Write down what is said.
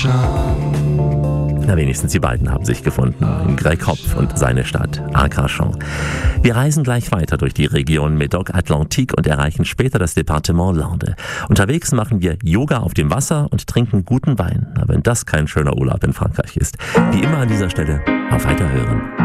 Na, wenigstens die beiden haben sich gefunden. Greg Hopf und seine Stadt, Arcachon. Wir reisen gleich weiter durch die Region Médoc-Atlantique und erreichen später das Departement Landes. Unterwegs machen wir Yoga auf dem Wasser und trinken guten Wein. Aber wenn das kein schöner Urlaub in Frankreich ist, wie immer an dieser Stelle, auf Weiterhören.